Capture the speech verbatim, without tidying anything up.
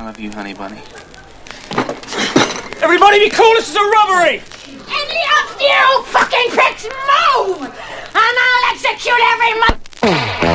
love you, honey bunny. Everybody be cool, this is a robbery! Any of you fucking pricks move!